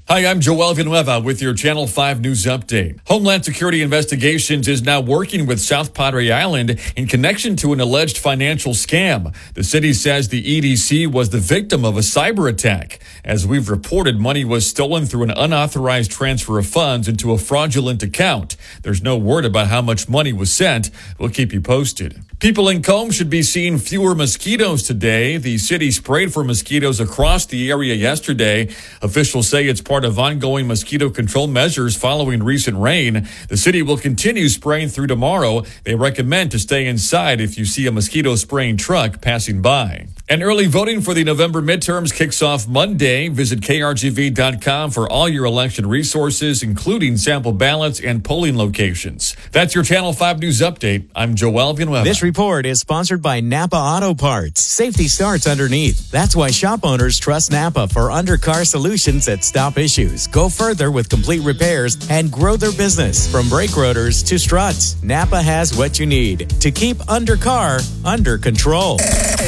Hi, I'm Joel Villanueva with your Channel 5 News Update. Homeland Security Investigations is now working with South Padre Island in connection to an alleged financial scam. The city says the EDC was the victim of a cyber attack. As we've reported, money was stolen through an unauthorized transfer of funds into a fraudulent account. There's no word about how much money was sent. We'll keep you posted. People in Combe should be seeing fewer mosquitoes today. The city sprayed for mosquitoes across the area yesterday. Officials say it's part of ongoing mosquito control measures following recent rain. The city will continue spraying through tomorrow. They recommend to stay inside if you see a mosquito spraying truck passing by. And early voting for the November midterms kicks off Monday. Visit krgv.com for all your election resources, including sample ballots and polling locations. That's your Channel 5 News Update. I'm Joel Villanueva. This report is sponsored by Napa Auto Parts. Safety starts underneath. That's why shop owners trust Napa for undercar solutions that stop issues, go further with complete repairs, and grow their business. From brake rotors to struts, Napa has what you need to keep undercar under control.